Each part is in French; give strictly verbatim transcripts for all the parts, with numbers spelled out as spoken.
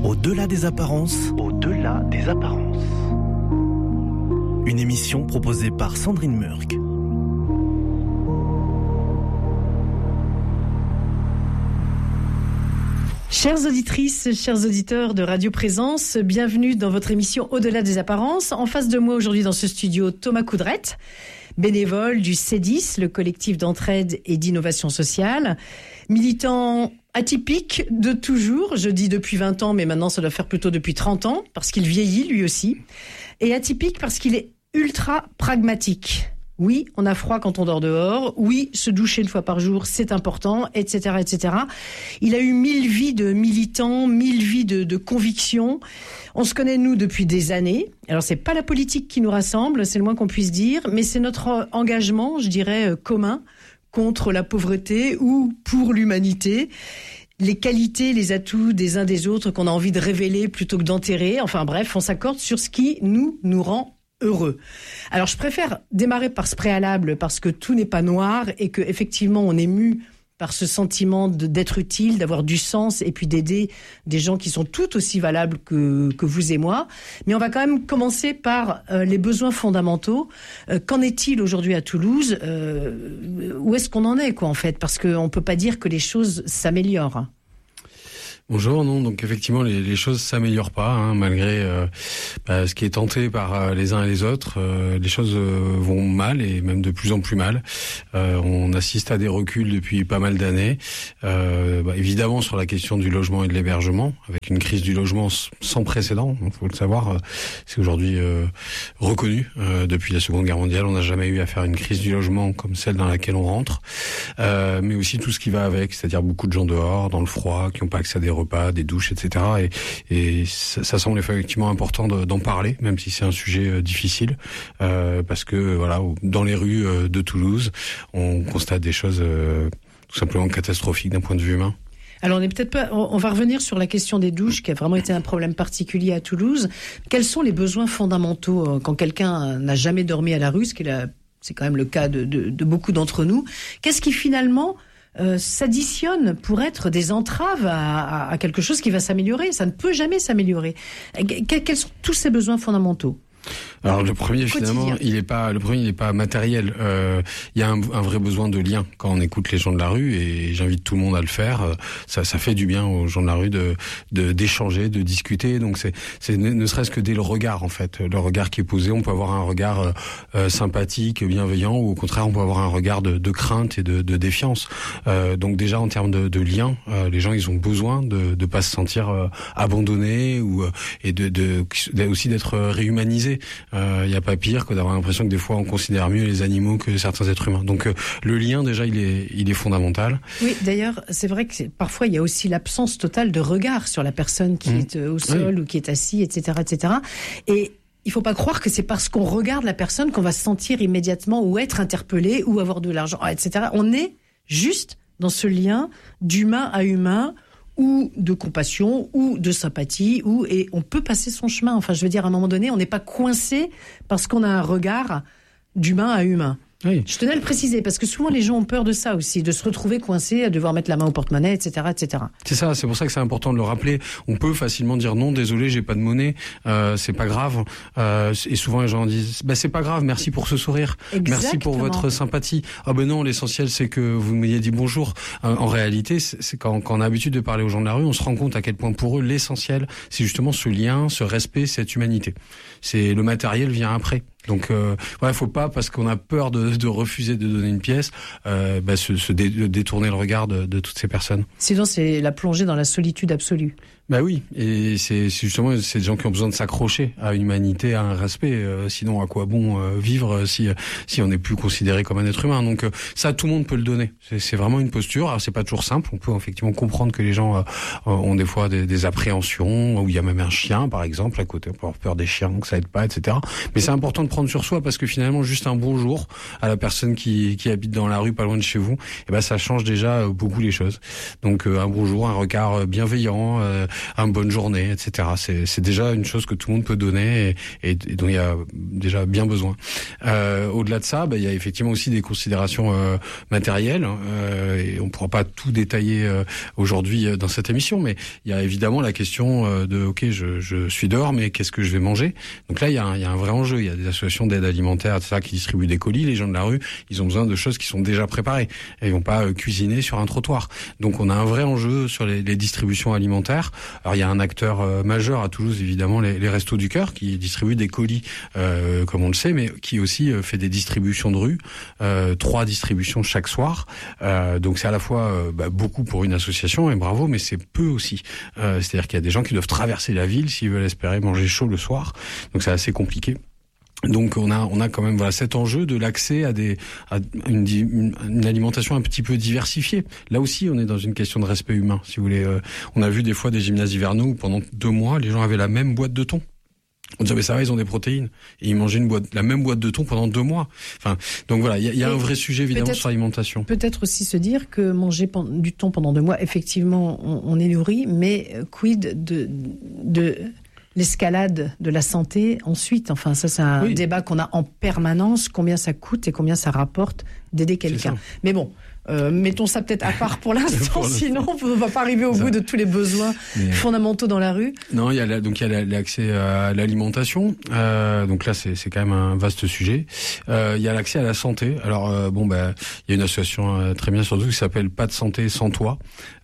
Au-delà des apparences, Au-delà des apparences. une émission proposée par Sandrine Murk. Chères auditrices, chers auditeurs de Radio Présence, bienvenue dans votre émission Au-delà des apparences. En face de moi aujourd'hui dans ce studio, Thomas Coudrette, bénévole du C E D I S, le collectif d'entraide et d'innovation sociale, militant atypique de toujours, je dis depuis vingt ans, mais maintenant ça doit faire plutôt depuis trente ans, parce qu'il vieillit lui aussi, et atypique parce qu'il est ultra pragmatique. Oui, on a froid quand on dort dehors. Oui, se doucher une fois par jour, c'est important, et cetera, et cetera. Il a eu mille vies de militants, mille vies de, de convictions. On se connaît, nous, depuis des années. Alors, c'est pas la politique qui nous rassemble, c'est le moins qu'on puisse dire, mais c'est notre engagement, je dirais, commun contre la pauvreté ou pour l'humanité. Les qualités, les atouts des uns des autres qu'on a envie de révéler plutôt que d'enterrer. Enfin bref, on s'accorde sur ce qui nous, nous rend heureux. Alors je préfère démarrer par ce préalable parce que tout n'est pas noir et que effectivement on est mu par ce sentiment de, d'être utile, d'avoir du sens et puis d'aider des gens qui sont tout aussi valables que, que vous et moi. Mais on va quand même commencer par euh, les besoins fondamentaux. Euh, qu'en est-il aujourd'hui à Toulouse ? euh, Où est-ce qu'on en est, quoi, en fait ? Parce qu'on peut pas dire que les choses s'améliorent. Bonjour, non, donc effectivement les, les choses s'améliorent pas, hein, malgré euh, bah, ce qui est tenté par euh, les uns et les autres. Euh, les choses euh, vont mal et même de plus en plus mal. Euh, on assiste à des reculs depuis pas mal d'années. Euh, bah, évidemment sur la question du logement et de l'hébergement, avec une crise du logement sans précédent. Il faut le savoir, euh, c'est aujourd'hui euh, reconnu. Euh, depuis la Seconde Guerre mondiale, on n'a jamais eu à faire une crise du logement comme celle dans laquelle on rentre. Euh, mais aussi tout ce qui va avec, c'est-à-dire beaucoup de gens dehors, dans le froid, qui n'ont pas accès à des repas, des douches, et cetera. Et, et ça, ça semble effectivement important de, d'en parler, même si c'est un sujet euh, difficile, euh, parce que voilà, dans les rues euh, de Toulouse, on constate des choses euh, tout simplement catastrophiques d'un point de vue humain. Alors on est peut-être pas. On va revenir sur la question des douches, qui a vraiment été un problème particulier à Toulouse. Quels sont les besoins fondamentaux quand quelqu'un n'a jamais dormi à la rue, ce qui est, la, c'est quand même le cas de, de, de beaucoup d'entre nous. Qu'est-ce qui finalement Euh, s'additionnent pour être des entraves à, à, à quelque chose qui va s'améliorer. Ça ne peut jamais s'améliorer. Que, quels sont tous ces besoins fondamentaux ? Alors le premier finalement, il est pas le premier, il est pas matériel. Euh, il y a un, un vrai besoin de lien quand on écoute les gens de la rue et j'invite tout le monde à le faire. Ça, ça fait du bien aux gens de la rue de, de d'échanger, de discuter. Donc c'est, c'est ne, ne serait-ce que dès le regard en fait, le regard qui est posé. On peut avoir un regard euh, sympathique, bienveillant, ou au contraire on peut avoir un regard de, de crainte et de, de défiance. Euh, donc déjà en termes de, de lien, euh, les gens ils ont besoin de de pas se sentir euh, abandonnés ou euh, et de, de, de aussi d'être réhumanisés. Il euh, n'y a pas pire que d'avoir l'impression que des fois on considère mieux les animaux que certains êtres humains. Donc euh, le lien déjà il est il est fondamental. Oui, d'ailleurs c'est vrai que c'est, parfois il y a aussi l'absence totale de regard sur la personne qui mmh. est euh, au sol oui. ou qui est assis, et cetera, et cetera. Et il faut pas croire que c'est parce qu'on regarde la personne qu'on va se sentir immédiatement ou être interpellé ou avoir de l'argent, et cetera. On est juste dans ce lien d'humain à humain, ou de compassion, ou de sympathie, ou et on peut passer son chemin. Enfin, je veux dire, à un moment donné, on n'est pas coincé parce qu'on a un regard d'humain à humain. Oui. Je tenais à le préciser, parce que souvent les gens ont peur de ça aussi, de se retrouver coincé, à devoir mettre la main au porte-monnaie, et cetera, et cetera. C'est ça, c'est pour ça que c'est important de le rappeler. On peut facilement dire non, désolé, j'ai pas de monnaie, euh, c'est pas grave. Euh, et souvent les gens disent, bah c'est pas grave, merci pour ce sourire, Exactement. Merci pour votre sympathie. Ah ben non, l'essentiel c'est que vous m'ayez dit bonjour. Euh, en réalité, c'est, c'est quand, quand on a l'habitude de parler aux gens de la rue, on se rend compte à quel point pour eux l'essentiel, c'est justement ce lien, ce respect, cette humanité. C'est le matériel vient après. Donc, euh, ouais, faut pas parce qu'on a peur de, de refuser de donner une pièce, euh, bah, se, se dé, de détourner le regard de, de toutes ces personnes. Sinon, c'est la plongée dans la solitude absolue. Bah oui, et c'est, c'est justement c'est des gens qui ont besoin de s'accrocher à une humanité, à un respect. Euh, sinon, à quoi bon euh, vivre si si on n'est plus considéré comme un être humain ? Donc euh, ça, tout le monde peut le donner. C'est, c'est vraiment une posture. Alors c'est pas toujours simple. On peut effectivement comprendre que les gens euh, ont des fois des, des appréhensions, où il y a même un chien, par exemple, à côté. On peut avoir peur des chiens, que ça aide pas, et cetera. Mais c'est important de prendre sur soi parce que finalement, juste un bonjour à la personne qui qui habite dans la rue, pas loin de chez vous, et ben ça change déjà beaucoup les choses. Donc euh, un bonjour, un regard bienveillant. Euh, une bonne journée, et cetera. C'est, c'est déjà une chose que tout le monde peut donner et, et, et dont il y a déjà bien besoin. Euh, au-delà de ça, bah, il y a effectivement aussi des considérations euh, matérielles euh, et on pourra pas tout détailler euh, aujourd'hui euh, dans cette émission, mais il y a évidemment la question euh, de ok, je, je suis dehors, mais qu'est-ce que je vais manger? Donc là, il y a un, il y a un vrai enjeu. Il y a des associations d'aide alimentaire, et cetera, qui distribuent des colis. Les gens de la rue, ils ont besoin de choses qui sont déjà préparées. Et ils vont pas euh, cuisiner sur un trottoir. Donc on a un vrai enjeu sur les, les distributions alimentaires. Alors il y a un acteur euh, majeur à Toulouse, évidemment, les, les Restos du Cœur, qui distribuent des colis, euh, comme on le sait, mais qui aussi euh, fait des distributions de rue, euh, trois distributions chaque soir. Euh, donc c'est à la fois euh, bah, beaucoup pour une association, et bravo, mais c'est peu aussi. Euh, c'est-à-dire qu'il y a des gens qui doivent traverser la ville s'ils veulent espérer manger chaud le soir. Donc c'est assez compliqué. Donc on a on a quand même voilà cet enjeu de l'accès à des à une, une, une alimentation un petit peu diversifiée. Là aussi on est dans une question de respect humain, si vous voulez. Euh, on a vu des fois des gymnases hivernaux où pendant deux mois les gens avaient la même boîte de thon. On disait mais ça va, ils ont des protéines et ils mangeaient une boîte la même boîte de thon pendant deux mois. Enfin donc voilà, il y a, y a un vrai sujet évidemment sur l'alimentation. Peut-être aussi se dire que manger du thon pendant deux mois, effectivement on, on est nourri, mais quid de de l'escalade de la santé ensuite. Enfin, ça, c'est un oui. débat qu'on a en permanence. Combien ça coûte et combien ça rapporte d'aider quelqu'un. Mais bon, euh, mettons ça peut-être à part pour l'instant, pour sinon on ne va pas arriver au ça. bout de tous les besoins Mais... fondamentaux dans la rue. Non, il y a la, donc il y a l'accès à l'alimentation. Euh, donc là, c'est, c'est quand même un vaste sujet. Euh, il y a l'accès à la santé. Alors euh, bon, ben, il y a une association euh, très bien surtout qui s'appelle Pas de santé sans toi.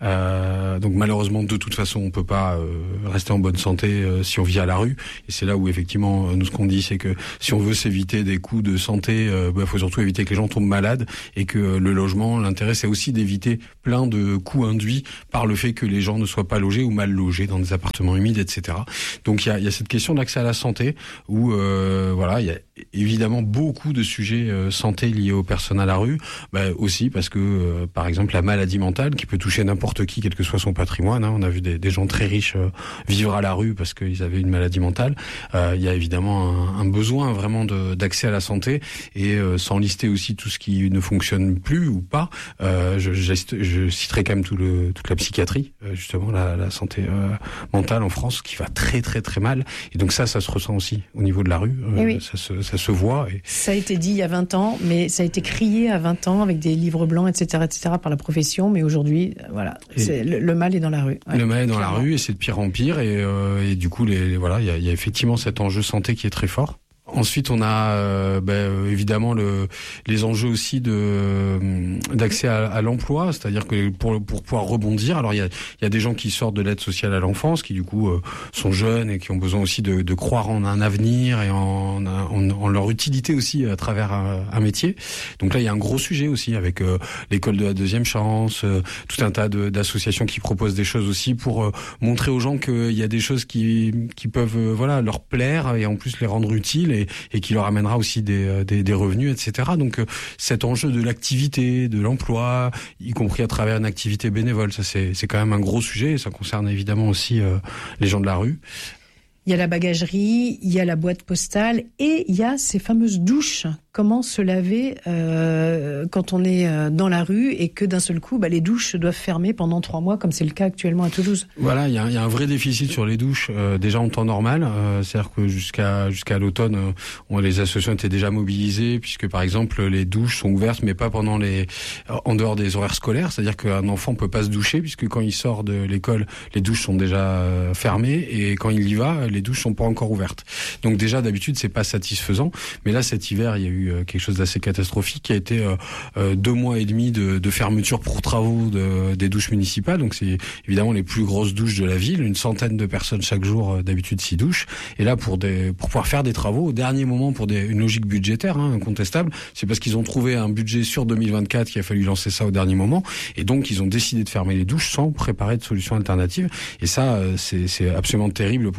Euh, donc malheureusement, de toute façon, on peut pas euh, rester en bonne santé euh, si on vit à la rue. Et c'est là où effectivement, nous ce qu'on dit, c'est que si on veut s'éviter des coûts de santé, euh, bah, faut surtout éviter que les gens tombent malades et que euh, le logement, l'intérêt, c'est aussi d'éviter plein de coûts induits par le fait que les gens ne soient pas logés ou mal logés dans des appartements humides, et cetera. Donc il y a, y a cette question d'accès à la santé où euh, voilà, il y a évidemment beaucoup de sujets euh, santé liés aux personnes à la rue, bah, aussi parce que euh, par exemple la maladie mentale qui peut toucher n'importe qui, quel que soit son patrimoine. Hein, on a vu des, des gens très riches euh, vivre à la rue parce qu'ils avaient une maladie mentale. Euh, il y a évidemment un, un besoin vraiment de, d'accès à la santé et euh, sans lister aussi tout ce qui ne fonctionne plus ou pas. Euh, je, je, je citerai quand même tout le, toute la psychiatrie, euh, justement la, la santé euh, mentale en France qui va très très très mal. Et donc ça, ça se ressent aussi au niveau de la rue. Euh, oui. Ça se ça se voit. Et... Ça a été dit il y a vingt ans, mais ça a été crié à vingt ans avec des livres blancs, et cetera, et cetera par la profession. Mais aujourd'hui, voilà, c'est, le, le mal est dans la rue. Ouais, le mal est dans clairement. la rue et c'est de pire en pire. Et, euh, et du coup, les, les voilà, il y a, y a effectivement cet enjeu santé qui est très fort. Ensuite, on a euh, ben, évidemment le, les enjeux aussi de d'accès à, à l'emploi, c'est-à-dire que pour pour pouvoir rebondir, alors il y a il y a des gens qui sortent de l'aide sociale à l'enfance, qui du coup euh, sont jeunes et qui ont besoin aussi de, de croire en un avenir et en, en, en leur utilité aussi à travers un, un métier. Donc là, il y a un gros sujet aussi avec euh, l'école de la deuxième chance, euh, tout un tas de, d'associations qui proposent des choses aussi pour euh, montrer aux gens qu'il y a des choses qui qui peuvent euh, voilà leur plaire et en plus les rendre utiles. Et, et qui leur amènera aussi des, des, des revenus, et cetera. Donc euh, cet enjeu de l'activité, de l'emploi, y compris à travers une activité bénévole, ça c'est, c'est quand même un gros sujet et ça concerne évidemment aussi euh, les gens de la rue. Il y a la bagagerie, il y a la boîte postale et il y a ces fameuses douches. Comment se laver euh, quand on est dans la rue et que d'un seul coup, bah, les douches doivent fermer pendant trois mois, comme c'est le cas actuellement à Toulouse. Voilà, il y a, il y a un vrai déficit sur les douches, euh, déjà en temps normal. Euh, c'est-à-dire que jusqu'à jusqu'à l'automne, euh, on, les associations étaient déjà mobilisées, puisque par exemple les douches sont ouvertes, mais pas pendant les en dehors des horaires scolaires. C'est-à-dire qu'un enfant peut pas se doucher, puisque quand il sort de l'école, les douches sont déjà euh, fermées, et quand il y va, les douches sont pas encore ouvertes. Donc déjà d'habitude c'est pas satisfaisant, mais là cet hiver il y a eu quelque chose d'assez catastrophique qui a été euh, euh, deux mois et demi de, de fermeture pour travaux de, des douches municipales. Donc c'est évidemment les plus grosses douches de la ville, une centaine de personnes chaque jour, euh, d'habitude s'y douchent. Et là pour des pour pouvoir faire des travaux au dernier moment pour des, une logique budgétaire hein, incontestable, c'est parce qu'ils ont trouvé un budget sur deux mille vingt-quatre qu'il a fallu lancer ça au dernier moment. Et donc ils ont décidé de fermer les douches sans préparer de solutions alternatives. Et ça euh, c'est, c'est absolument terrible pour les gens de la rue.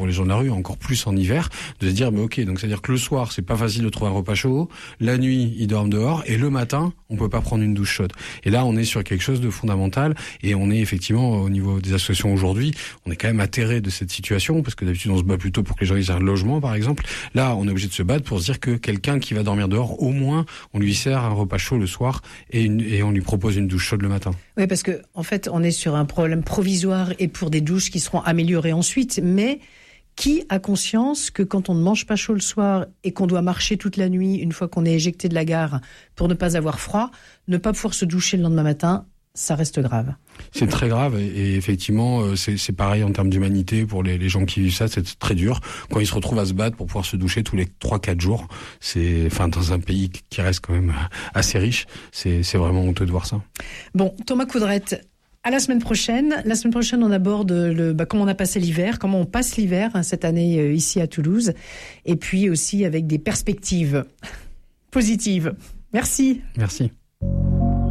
rue, encore plus en hiver, de se dire mais ok, donc c'est-à-dire que le soir c'est pas facile de trouver un repas chaud, la nuit ils dorment dehors et le matin on peut pas prendre une douche chaude. Et là on est sur quelque chose de fondamental et on est effectivement au niveau des associations aujourd'hui, on est quand même atterré de cette situation parce que d'habitude on se bat plutôt pour que les gens aient un logement par exemple. Là on est obligé de se battre pour se dire que quelqu'un qui va dormir dehors, au moins on lui sert un repas chaud le soir et, une, et on lui propose une douche chaude le matin. Oui, parce que en fait on est sur un problème provisoire et pour des douches qui seront améliorées ensuite, mais qui a conscience que quand on ne mange pas chaud le soir et qu'on doit marcher toute la nuit une fois qu'on est éjecté de la gare pour ne pas avoir froid, ne pas pouvoir se doucher le lendemain matin, ça reste grave. C'est très grave et, et effectivement c'est, c'est pareil en termes d'humanité pour les, les gens qui vivent ça, c'est très dur quand ils se retrouvent à se battre pour pouvoir se doucher tous les trois quatre jours. C'est, enfin, dans un pays qui reste quand même assez riche, c'est, c'est vraiment honteux de voir ça. Bon, Thomas Coudrette, à la semaine prochaine. La semaine prochaine, on aborde le, bah, comment on a passé l'hiver, comment on passe l'hiver hein, cette année euh, ici à Toulouse, et puis aussi avec des perspectives positives. Merci. Merci.